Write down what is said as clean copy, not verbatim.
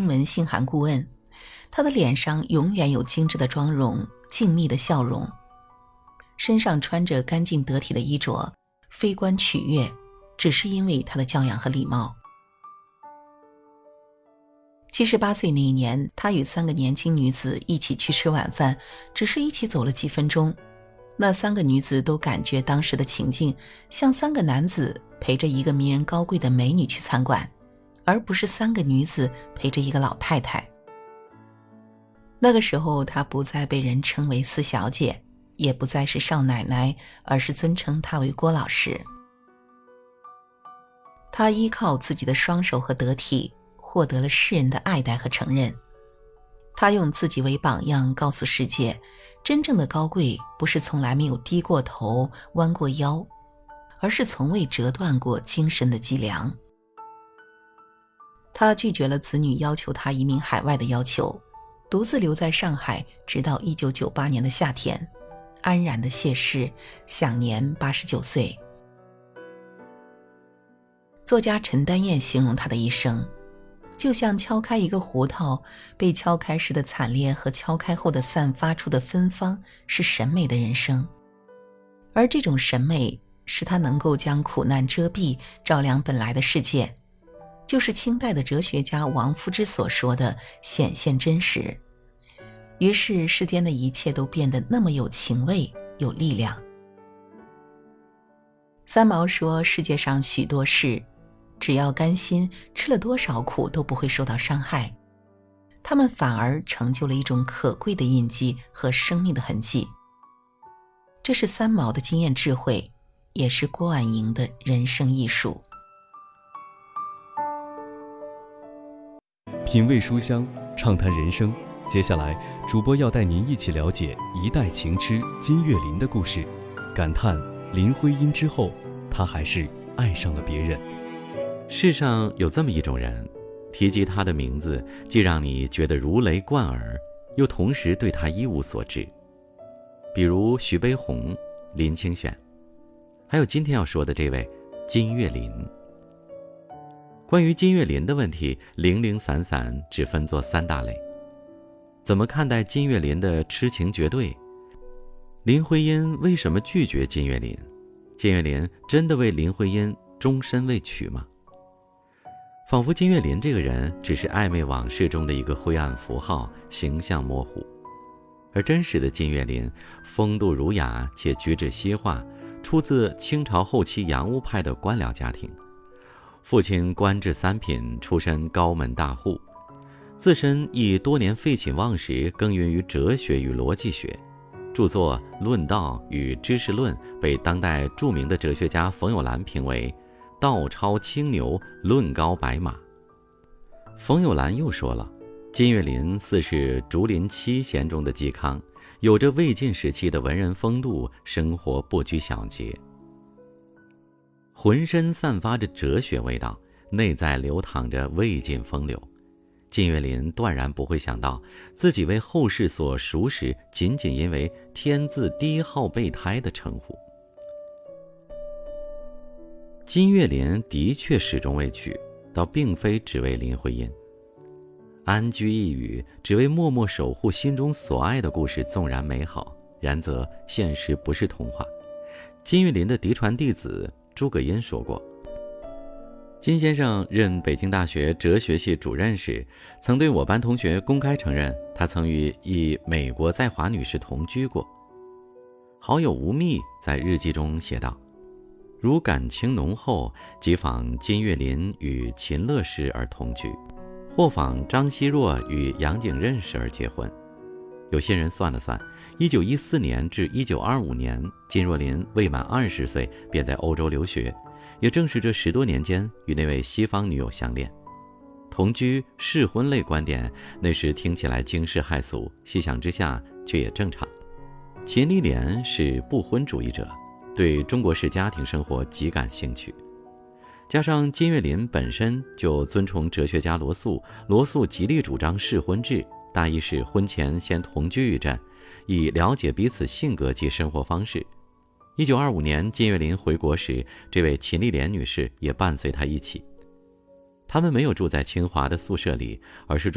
门信函顾问，他的脸上永远有精致的妆容，静谧的笑容，身上穿着干净得体的衣着，非关取悦，只是因为他的教养和礼貌。78岁那一年，他与3个年轻女子一起去吃晚饭，只是一起走了几分钟。那3个女子都感觉当时的情境像3个男子陪着一个迷人高贵的美女去餐馆，而不是3个女子陪着一个老太太。那个时候，她不再被人称为四小姐，也不再是少奶奶，而是尊称她为郭老师。她依靠自己的双手和得体，获得了世人的爱戴和承认。她用自己为榜样，告诉世界，真正的高贵不是从来没有低过头、弯过腰，而是从未折断过精神的脊梁。她拒绝了子女要求她移民海外的要求，独自留在上海，直到1998年的夏天，安然的谢世，享年89岁。作家陈丹燕形容她的一生，就像敲开一个胡桃，被敲开时的惨烈和敲开后的散发出的芬芳是审美的人生，而这种审美使他能够将苦难遮蔽，照亮本来的世界，就是清代的哲学家王夫之所说的显现真实。于是世间的一切都变得那么有情味，有力量。三毛说，世界上许多事只要甘心，吃了多少苦都不会受到伤害，他们反而成就了一种可贵的印记和生命的痕迹。这是三毛的经验智慧，也是郭婉莹的人生艺术。 品味书香，畅谈人生。接下来，主播要带您一起了解一代情痴金岳霖的故事，感叹林徽因之后，他还是爱上了别人。 世上有这么一种人，提及他的名字，既让你觉得如雷贯耳，又同时对他一无所知。比如徐悲鸿、林清玄，还有今天要说的这位金岳霖。关于金岳霖的问题，零零散散只分作3大类。怎么看待金岳霖的痴情绝对？林徽因为什么拒绝金岳霖？金岳霖真的为林徽因终身未娶吗？仿佛金岳霖这个人只是暧昧往事中的一个灰暗符号，形象模糊。而真实的金岳霖风度儒雅且举止西化，出自清朝后期洋务派的官僚家庭，父亲官至3品，出身高门大户，自身亦多年废寝忘食，耕耘于哲学与逻辑学，著作《论道》与《知识论》被当代著名的哲学家冯友兰评为道超青牛，论高白马。冯友兰又说了，金岳霖似是竹林七贤中的嵇康，有着魏晋时期的文人风度，生活不拘小节，浑身散发着哲学味道，内在流淌着魏晋风流。金岳霖断然不会想到，自己为后世所熟识，仅仅因为天字第一号备胎的称呼。金岳霖的确始终未娶，倒并非只为林徽因。安居一隅，只为默默守护心中所爱的故事纵然美好，然则现实不是童话。金岳霖的嫡传弟子诸葛殷说过，金先生任北京大学哲学系主任时，曾对我班同学公开承认，他曾与一美国在华女士同居过。好友吴宓在日记中写道，如感情浓厚，即仿金岳霖与秦乐师而同居，或仿张奚若与杨景任时而结婚。有些人算了算，1914年至1925年，金若霖未满20岁便在欧洲留学，也正是这10多年间与那位西方女友相恋。同居试婚类观点那时听起来惊世骇俗，细想之下却也正常。秦丽莲是不婚主义者，对中国式家庭生活极感兴趣，加上金岳霖本身就尊崇哲学家罗素，罗素极力主张试婚制，大意是婚前先同居一阵，以了解彼此性格及生活方式。1925年金岳霖回国时，这位秦丽莲女士也伴随他一起。他们没有住在清华的宿舍里，而是住